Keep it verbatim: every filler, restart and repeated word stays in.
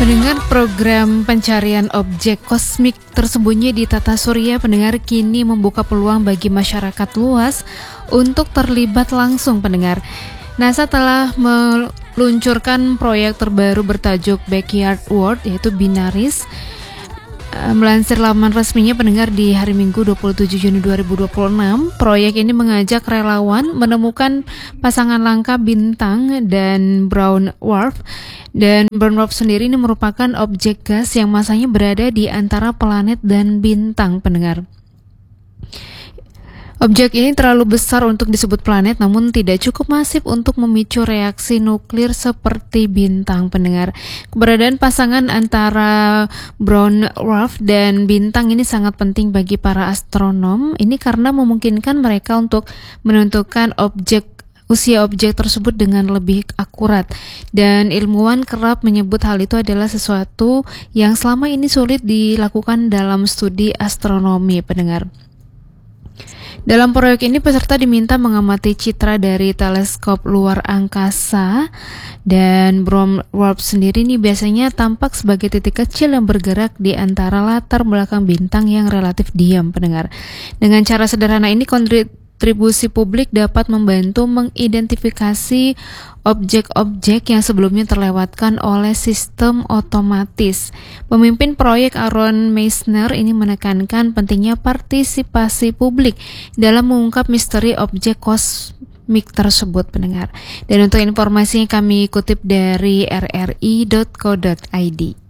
Pendengar, program pencarian objek kosmik tersembunyi di tata surya pendengar kini membuka peluang bagi masyarakat luas untuk terlibat langsung pendengar. NASA telah meluncurkan proyek terbaru bertajuk Backyard World yaitu Binaris. Melansir laman resminya pendengar di hari Minggu dua puluh tujuh Juni dua ribu dua puluh enam, proyek ini mengajak relawan menemukan pasangan langka bintang dan brown dwarf. Dan brown dwarf sendiri ini merupakan objek gas yang masanya berada di antara planet dan bintang pendengar. Objek ini terlalu besar untuk disebut planet, namun tidak cukup masif untuk memicu reaksi nuklir seperti bintang pendengar. Keberadaan pasangan antara brown dwarf dan bintang ini sangat penting bagi para astronom. Ini karena memungkinkan mereka untuk menentukan objek usia objek tersebut dengan lebih akurat. Dan ilmuwan kerap menyebut hal itu adalah sesuatu yang selama ini sulit dilakukan dalam studi astronomi pendengar. Dalam proyek ini peserta diminta mengamati citra dari teleskop luar angkasa, dan brown dwarf sendiri ini biasanya tampak sebagai titik kecil yang bergerak di antara latar belakang bintang yang relatif diam pendengar. Dengan cara sederhana ini kontribusi publik dapat membantu mengidentifikasi objek-objek yang sebelumnya terlewatkan oleh sistem otomatis. Pemimpin proyek Aaron Meissner ini menekankan pentingnya partisipasi publik dalam mengungkap misteri objek kosmik tersebut pendengar. Dan untuk informasi yang kami kutip dari r r i dot co dot i d.